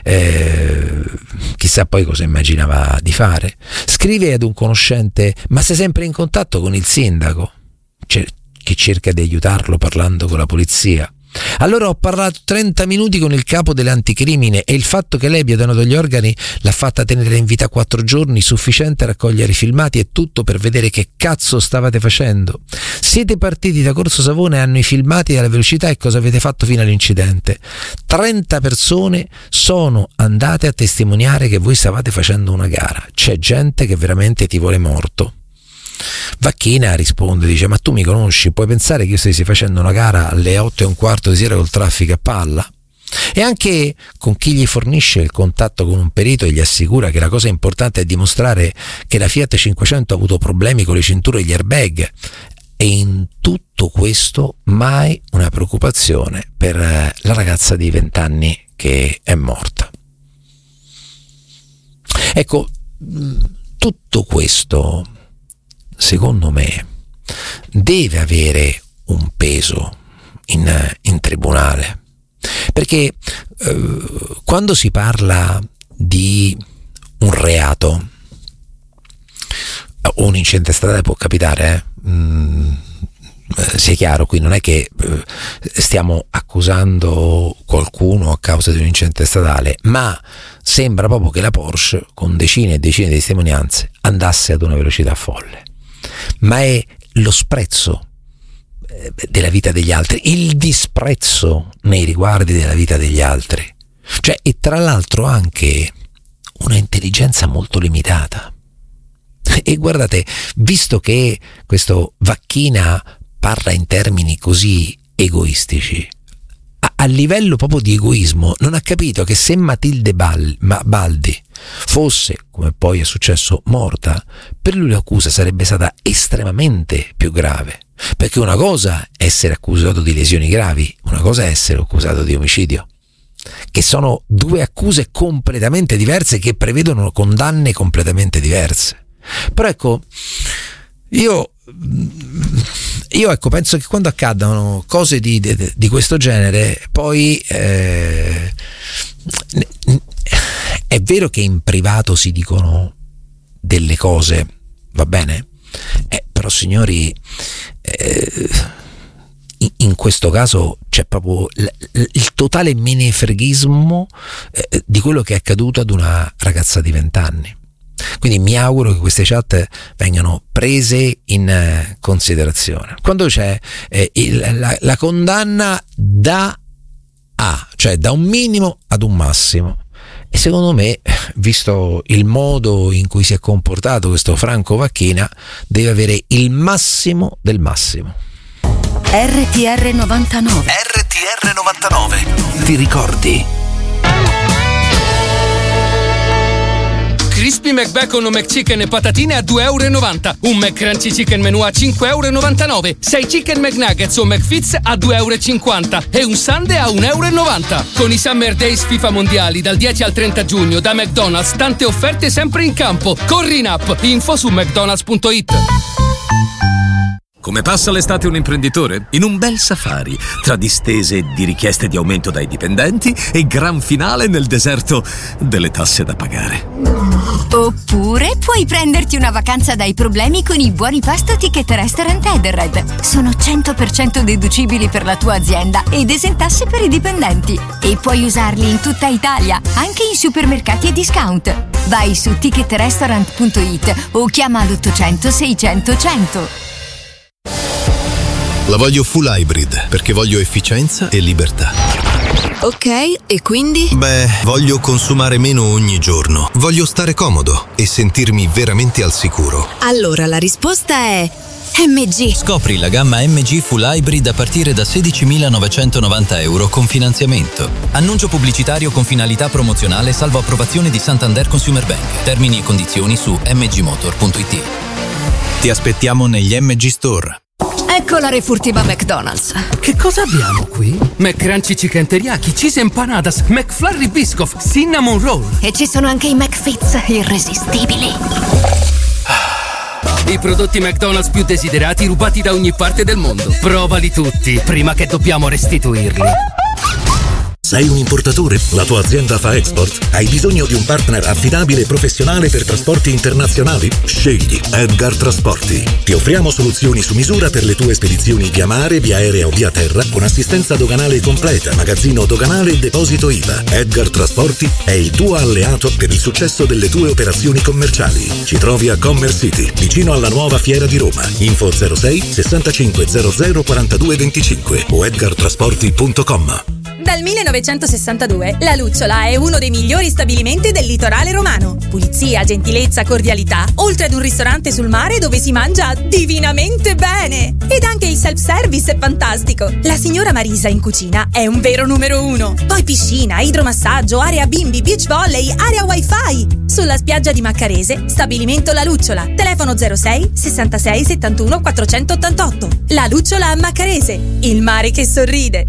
chissà poi cosa immaginava di fare. Scrive ad un conoscente: ma sei sempre in contatto con il sindaco? Che cerca di aiutarlo parlando con la polizia. Allora ho parlato 30 minuti con il capo dell'anticrimine e il fatto che lei abbia donato gli organi l'ha fatta tenere in vita 4 giorni, sufficiente a raccogliere i filmati e tutto per vedere che cazzo stavate facendo. Siete partiti da Corso Savona e hanno i filmati della velocità e cosa avete fatto fino all'incidente. 30 persone sono andate a testimoniare che voi stavate facendo una gara. C'è gente che veramente ti vuole morto. Vacchina risponde, dice: ma tu mi conosci, puoi pensare che io stessi facendo una gara alle 8:15 di sera col traffico a palla? E anche con chi gli fornisce il contatto con un perito e gli assicura che la cosa importante è dimostrare che la Fiat 500 ha avuto problemi con le cinture e gli airbag. E in tutto questo mai una preoccupazione per la ragazza di 20 anni che è morta. Ecco, tutto questo secondo me deve avere un peso in tribunale, perché quando si parla di un reato o un incidente stradale, può capitare, sia chiaro, qui non è che stiamo accusando qualcuno a causa di un incidente stradale, ma sembra proprio che la Porsche, con decine e decine di testimonianze, andasse ad una velocità folle. Ma è lo sprezzo della vita degli altri, il disprezzo nei riguardi della vita degli altri, cioè, e tra l'altro anche una intelligenza molto limitata. E guardate, visto che questo Vacchina parla in termini così egoistici, a livello proprio di egoismo non ha capito che se Matilde Baldi fosse, come poi è successo, morta, per lui l'accusa sarebbe stata estremamente più grave, perché una cosa è essere accusato di lesioni gravi, una cosa è essere accusato di omicidio, che sono due accuse completamente diverse che prevedono condanne completamente diverse. Però ecco, io penso che quando accadano cose di questo genere, poi è vero che in privato si dicono delle cose, va bene, però signori, in questo caso c'è proprio il totale menefreghismo di quello che è accaduto ad una ragazza di 20 anni. Quindi mi auguro che queste chat vengano prese in considerazione. Quando c'è la condanna da A, cioè da un minimo ad un massimo, e secondo me, visto il modo in cui si è comportato questo Franco Vacchina, deve avere il massimo del massimo. RTR 99. RTR 99. Ti ricordi? Crispy McBacon o McChicken e patatine a €2,90. Un McCrunchy Chicken Menù a €5,99. 6 Chicken McNuggets o McFits a €2,50. E un sundae a €1,90. Con i Summer Days FIFA Mondiali dal 10 al 30 giugno da McDonald's, tante offerte sempre in campo. Corri in app, info su mcdonalds.it. Come passa l'estate un imprenditore? In un bel safari, tra distese di richieste di aumento dai dipendenti e gran finale nel deserto delle tasse da pagare. Oppure puoi prenderti una vacanza dai problemi con i buoni pasto Ticket Restaurant Edenred. Sono 100% deducibili per la tua azienda ed esentasse per i dipendenti. E puoi usarli in tutta Italia, anche in supermercati e discount. Vai su ticketrestaurant.it o chiama l'800 600 100. La voglio full hybrid perché voglio efficienza e libertà. Ok, e quindi? Beh, voglio consumare meno ogni giorno. Voglio stare comodo e sentirmi veramente al sicuro. Allora la risposta è MG. Scopri la gamma MG Full Hybrid a partire da €16.990 con finanziamento. Annuncio pubblicitario con finalità promozionale salvo approvazione di Santander Consumer Bank. Termini e condizioni su mgmotor.it. Ti aspettiamo negli MG Store. Ecco la refurtiva McDonald's. Che cosa abbiamo qui? McCrunchy Chicken Teriyaki, Cheese Empanadas, McFlurry Biscoff, Cinnamon Roll. E ci sono anche i McFits irresistibili. I prodotti McDonald's più desiderati rubati da ogni parte del mondo. Provali tutti, prima che dobbiamo restituirli. Sei un importatore? La tua azienda fa export? Hai bisogno di un partner affidabile e professionale per trasporti internazionali? Scegli Edgar Trasporti. Ti offriamo soluzioni su misura per le tue spedizioni via mare, via aerea o via terra, con assistenza doganale completa, magazzino doganale e deposito IVA. Edgar Trasporti è il tuo alleato per il successo delle tue operazioni commerciali. Ci trovi a Commerce City, vicino alla nuova Fiera di Roma. Info 06 65 00 42 25 o edgartrasporti.com. Dal 1962 La Lucciola è uno dei migliori stabilimenti del litorale romano. Pulizia, gentilezza, cordialità, oltre ad un ristorante sul mare dove si mangia divinamente bene. Ed anche il self-service è fantastico. La signora Marisa in cucina è un vero numero uno. Poi piscina, idromassaggio, area bimbi, beach volley, area wifi. Sulla spiaggia di Maccarese, stabilimento La Lucciola. Telefono 06 66 71 488. La Lucciola a Maccarese, il mare che sorride.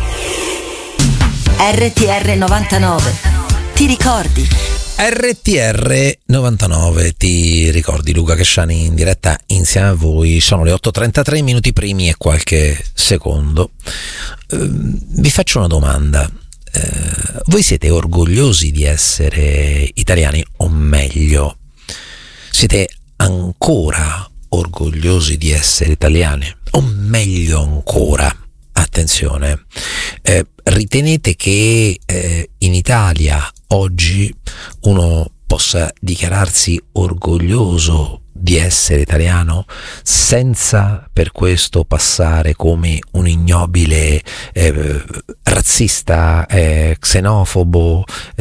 RTR 99. Ti ricordi? RTR 99, ti ricordi? Luca Casciani in diretta insieme a voi. Sono le 8:33 minuti primi e qualche secondo. Vi faccio una domanda. Voi siete orgogliosi di essere italiani, o meglio, siete ancora orgogliosi di essere italiani, o meglio ancora, attenzione, ritenete che in Italia oggi uno possa dichiararsi orgoglioso di essere italiano senza per questo passare come un ignobile razzista, xenofobo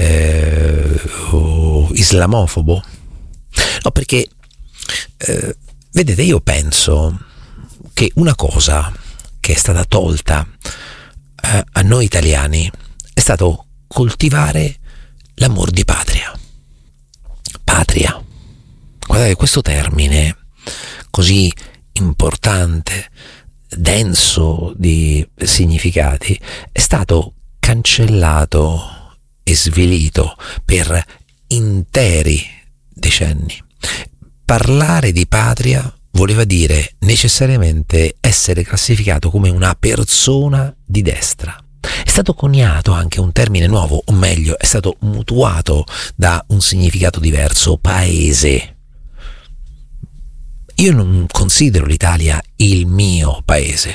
o islamofobo? No, perché vedete, io penso che una cosa che è stata tolta a noi italiani è stato coltivare l'amor di patria. Patria. Guardate, questo termine così importante, denso di significati, è stato cancellato e svilito per interi decenni. Parlare di patria voleva dire necessariamente essere classificato come una persona di destra. È stato coniato anche un termine nuovo, o meglio, è stato mutuato da un significato diverso: paese. Io non considero l'Italia il mio paese,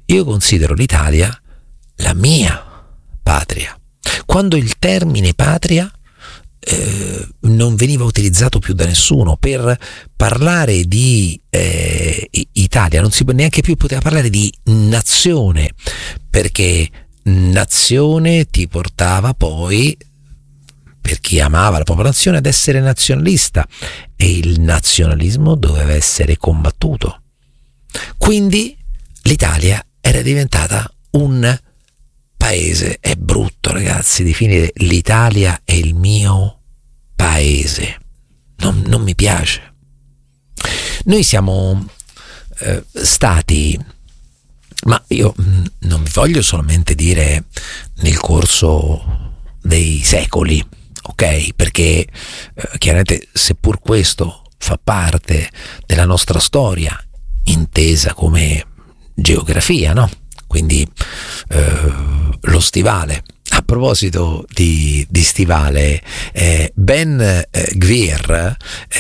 io considero l'Italia la mia patria. Quando il termine patria non veniva utilizzato più da nessuno per parlare di Italia, non si neanche più poteva parlare di nazione, perché nazione ti portava poi, per chi amava la propria nazione, ad essere nazionalista, e il nazionalismo doveva essere combattuto. Quindi l'Italia era diventata un paese. È brutto, ragazzi, definire l'Italia è il mio paese. Non mi piace. Noi siamo stati, ma io non vi voglio solamente dire nel corso dei secoli, ok? Perché chiaramente, seppur questo fa parte della nostra storia, intesa come geografia, no? Quindi lo stivale. A proposito di stivale, Ben Gvir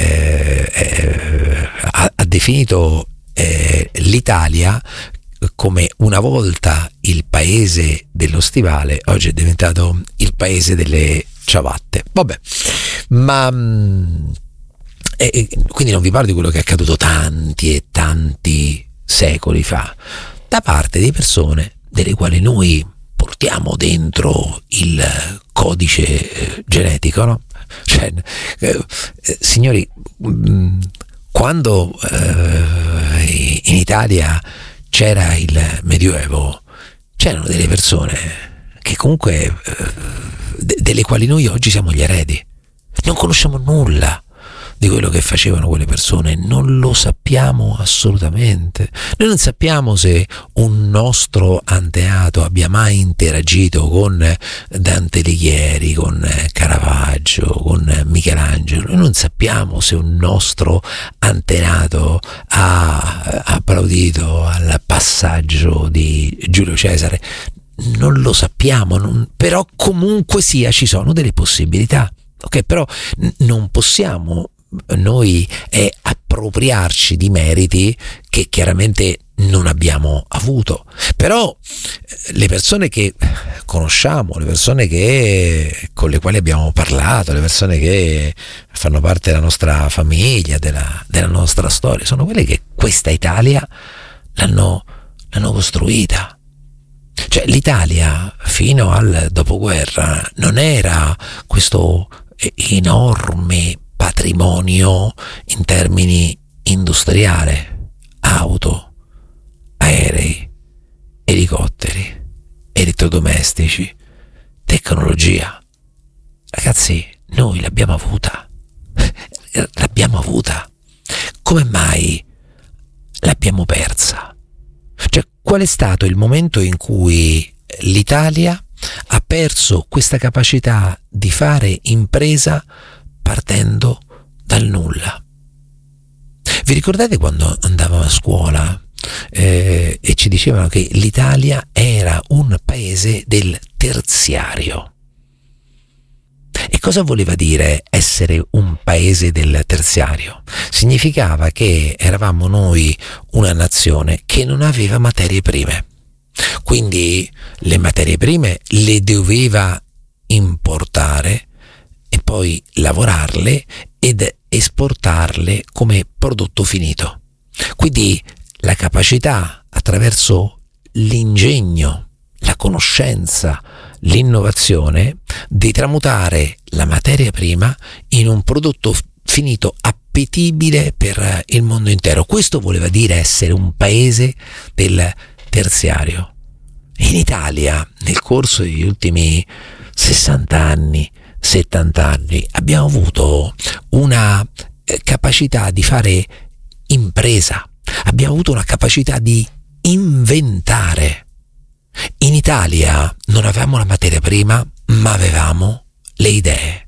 ha definito l'Italia come una volta il paese dello stivale, oggi è diventato il paese delle ciabatte. Vabbè, ma quindi non vi parlo di quello che è accaduto tanti e tanti secoli fa, da parte di persone delle quali noi portiamo dentro il codice genetico, no? Cioè, signori, quando in Italia c'era il Medioevo, c'erano delle persone che comunque delle quali noi oggi siamo gli eredi. Non conosciamo nulla di quello che facevano quelle persone, non lo sappiamo assolutamente. Noi non sappiamo se un nostro antenato abbia mai interagito con Dante Alighieri, con Caravaggio, con Michelangelo. Noi non sappiamo se un nostro antenato ha applaudito al passaggio di Giulio Cesare. Non lo sappiamo, però comunque sia ci sono delle possibilità. Ok, però non possiamo noi appropriarci di meriti che chiaramente non abbiamo avuto. Però le persone che conosciamo, le persone con le quali abbiamo parlato, le persone che fanno parte della nostra famiglia, della nostra storia, sono quelle che questa Italia l'hanno costruita. Cioè, l'Italia fino al dopoguerra non era questo enorme patrimonio in termini industriale, auto, aerei, elicotteri, elettrodomestici, tecnologia. Ragazzi, noi l'abbiamo avuta. Come mai l'abbiamo persa? Cioè, qual è stato il momento in cui l'Italia ha perso questa capacità di fare impresa partendo dal nulla? Vi ricordate quando andavamo a scuola e ci dicevano che l'Italia era un paese del terziario? E cosa voleva dire essere un paese del terziario? Significava che eravamo noi una nazione che non aveva materie prime. Quindi le materie prime le doveva importare e poi lavorarle ed esportarle come prodotto finito. Quindi la capacità, attraverso l'ingegno, la conoscenza, l'innovazione, di tramutare la materia prima in un prodotto finito appetibile per il mondo intero. Questo voleva dire essere un paese del terziario. In Italia, nel corso degli ultimi 60 anni, 70 anni, abbiamo avuto una capacità di fare impresa, abbiamo avuto una capacità di inventare. In Italia non avevamo la materia prima, ma avevamo le idee.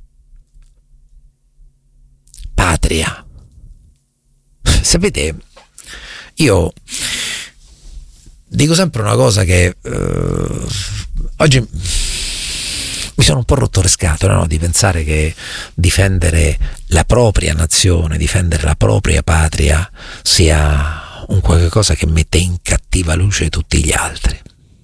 Patria. Sapete, io dico sempre una cosa che oggi mi sono un po' rotto le scatole, no? Di pensare che difendere la propria nazione, difendere la propria patria sia un qualche cosa che mette in cattiva luce tutti gli altri.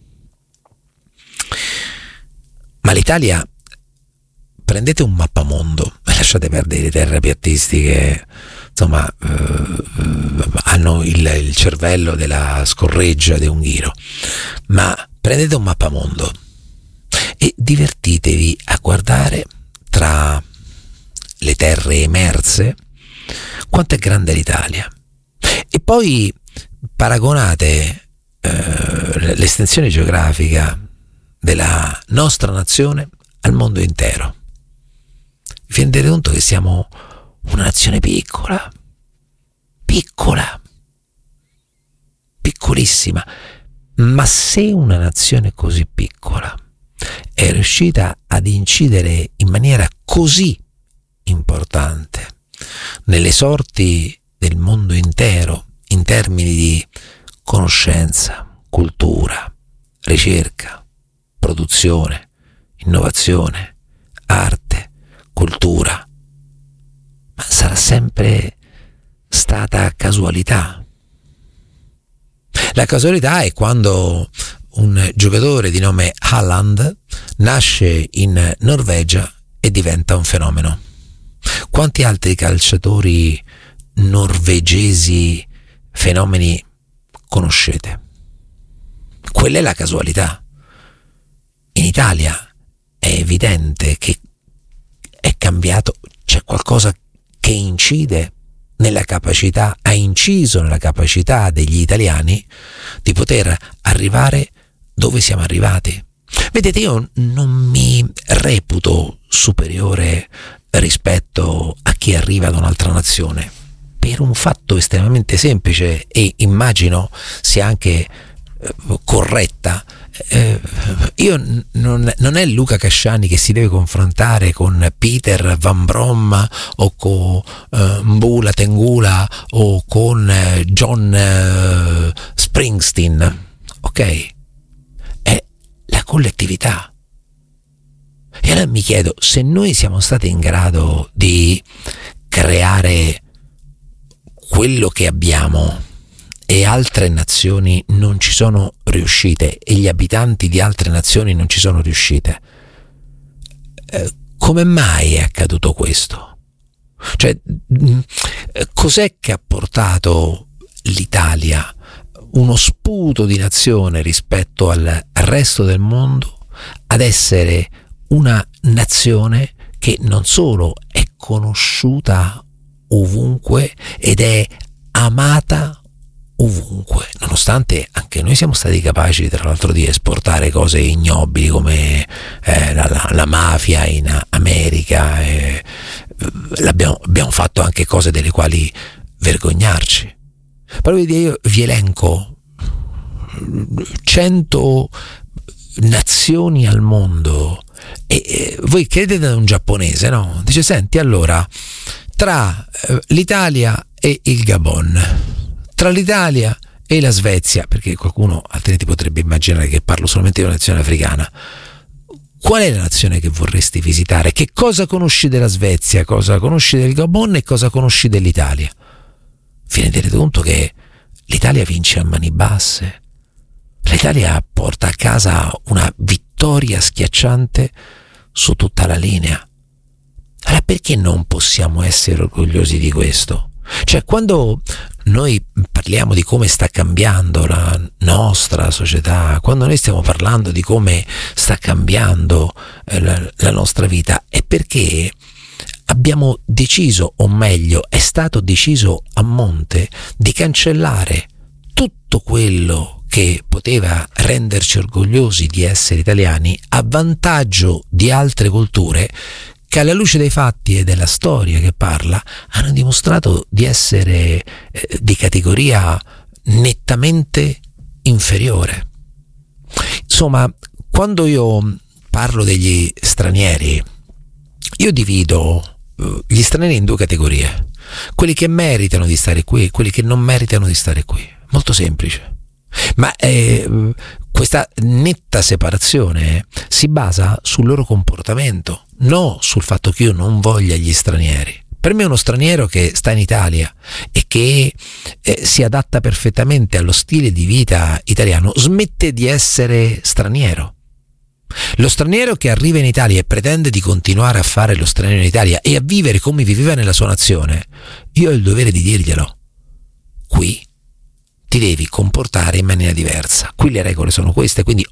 Ma l'Italia, prendete un mappamondo, lasciate perdere le terrapiattisti che insomma hanno il cervello della Scorreggia de Unghiro, ma prendete un mappamondo e divertitevi a guardare tra le terre emerse quanto è grande l'Italia, e poi paragonate l'estensione geografica della nostra nazione al mondo intero. Vi rendete conto che siamo una nazione piccola, piccolissima, ma se una nazione così piccola è riuscita ad incidere in maniera così importante nelle sorti del mondo intero in termini di conoscenza, cultura, ricerca, produzione, innovazione, arte, cultura, ma sarà sempre stata casualità. La casualità è quando un giocatore di nome Haaland nasce in Norvegia e diventa un fenomeno. Quanti altri calciatori norvegesi fenomeni conoscete? Quella è la casualità. In Italia è evidente che è cambiato, c'è qualcosa che incide nella capacità, ha inciso nella capacità degli italiani di poter arrivare dove siamo arrivati. Vedete, io non mi reputo superiore rispetto a chi arriva da un'altra nazione, per un fatto estremamente semplice, e immagino sia anche corretta. Io non è Luca Casciani che si deve confrontare con Peter Van Brom o con Mbula Tengula o con John Springsteen, ok? È la collettività. E allora mi chiedo, se noi siamo stati in grado di creare quello che abbiamo e altre nazioni non ci sono riuscite, e gli abitanti di altre nazioni non ci sono riuscite, come mai è accaduto questo? Cioè, cos'è che ha portato l'Italia, uno sputo di nazione rispetto al resto del mondo, ad essere una nazione che non solo è conosciuta ovunque ed è amata ovunque, nonostante anche noi siamo stati capaci tra l'altro di esportare cose ignobili come la mafia in America, abbiamo fatto anche cose delle quali vergognarci. Però io vi elenco 100 nazioni al mondo e voi credete ad un giapponese, no? Dice: senti, allora, tra l'Italia e il Gabon, tra l'Italia e la Svezia, perché qualcuno altrimenti potrebbe immaginare che parlo solamente di una nazione africana, qual è la nazione che vorresti visitare? Che cosa conosci della Svezia, cosa conosci del Gabon e cosa conosci dell'Italia? Vi rendete conto che l'Italia vince a mani basse? L'Italia porta a casa una vittoria schiacciante su tutta la linea. Allora perché non possiamo essere orgogliosi di questo? Cioè, quando noi parliamo di come sta cambiando la nostra società, quando noi stiamo parlando di come sta cambiando la nostra vita, è perché abbiamo deciso, o meglio, è stato deciso a monte di cancellare tutto quello che poteva renderci orgogliosi di essere italiani a vantaggio di altre culture che, alla luce dei fatti e della storia che parla, hanno dimostrato di essere di categoria nettamente inferiore. Insomma, quando io parlo degli stranieri, io divido gli stranieri in due categorie: quelli che meritano di stare qui e quelli che non meritano di stare qui. Molto semplice. Ma questa netta separazione si basa sul loro comportamento, non sul fatto che io non voglia gli stranieri. Per me uno straniero che sta in Italia e che si adatta perfettamente allo stile di vita italiano smette di essere straniero. Lo straniero che arriva in Italia e pretende di continuare a fare lo straniero in Italia e a vivere come viveva nella sua nazione, io ho il dovere di dirglielo. Qui ti devi comportare in maniera diversa. Qui le regole sono queste, quindi